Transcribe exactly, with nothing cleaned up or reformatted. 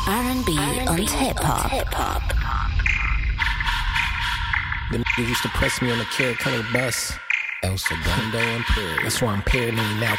R and B und Hip-Hop. Hip-Hop. The nigga used to press me on the Carrot Color bus. El Segundo Imperial. That's why I'm paranoid now.